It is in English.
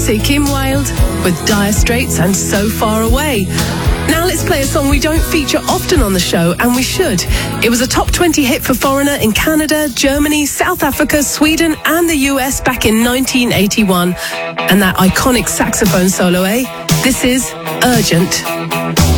C'est Kim Wilde with Dire Straits and So Far Away. Now let's play a song we don't feature often on the show, and we should. It was a top 20 hit for Foreigner in Canada, Germany, South Africa, Sweden and the US back in 1981. And that iconic saxophone solo, This is Urgent.